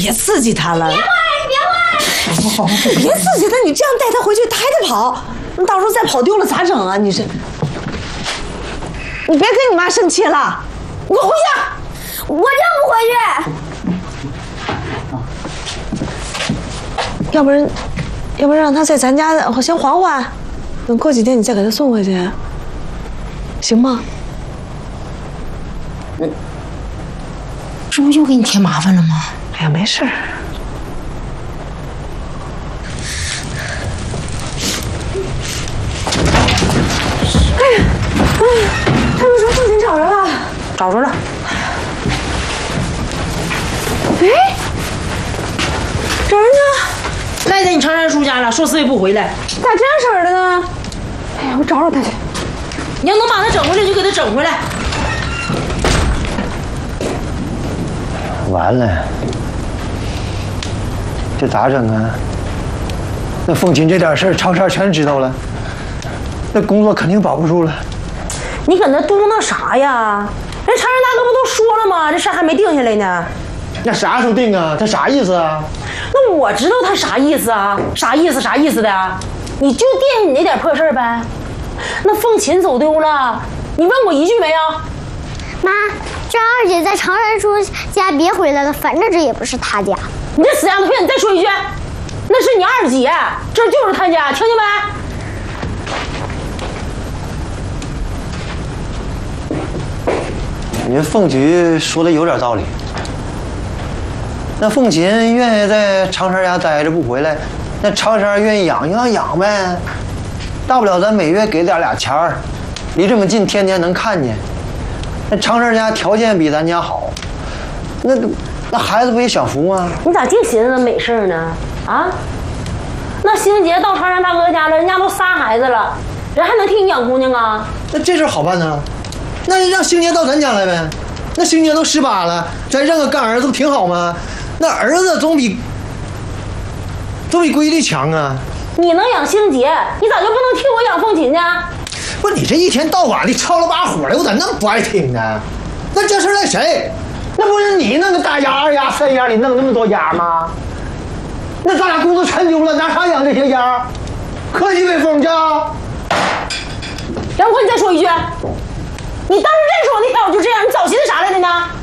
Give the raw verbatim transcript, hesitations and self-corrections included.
别刺激他了。 别坏，你别坏！ 好好好，别刺激他，你这样带他回去，他还得跑，你到时候再跑丢了咋整啊？你这，你别跟你妈生气了，你给我回去！ 我就不回去。要不然，要不然让他在咱家先缓缓，等过几天你再给他送回去，行吗？ 嗯，这不又给你添麻烦了吗？ 哎呀，没事儿。哎呀，哎呀，他们说父亲找着了， 找着了。 哎，找人呢？ 赖在你长山叔家了，说死也不回来。 咋这事儿的呢？哎呀，我找找他去。 你要能把他整回来，就给他整回来。 完了，这咋整啊？那凤琴这点事儿，常山全知道了，那工作肯定保不住了。 你搁那嘟囔啥呀？人长山大哥不都说了吗？这事还没定下来呢。 那啥时候定啊？他啥意思啊？ 那我知道他啥意思啊？啥意思？啥意思的？你就惦记你那点破事儿呗。那凤琴走丢了，你问我一句没有？ 妈，这二姐在长山叔家别回来了，反正这也不是她家。 你这死丫头片，你再说一句，那是你二姐，这就是她家，听见没？你这凤菊说的有点道理。那凤琴愿意在长山家待着不回来，那长山愿意养就让养呗，大不了咱每月给点俩钱儿，离这么近，天天能看见。那长山家条件比咱家好，那那孩子不也享福吗？ 你咋净寻思那美事呢？啊？那星杰到长山大哥家了，人家都仨孩子了，人还能替你养姑娘啊？ 那这事好办呢，那让星杰到咱家来呗。那星杰都十八了，咱认个干儿子不挺好吗？那儿子总比总比闺女强啊！ 你能养星杰，你咋就不能替我养凤琴呢？ 不，你这一天到晚的吵了把火的，我咋那么不爱听呢？那这事赖谁？那不是你那个大鸭、二鸭、三鸭里弄那么多鸭吗？那咱俩工作全丢了，拿啥养这些鸭？科技威风叫。 杨坤，你再说一句，你当时认识我那天我就这样，你早寻思啥来的呢？